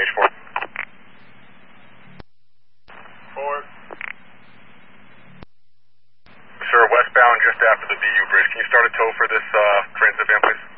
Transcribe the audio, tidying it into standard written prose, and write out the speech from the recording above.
range 4. Forward. Sir, westbound just after the BU bridge. Can you start a tow for this transit van, please?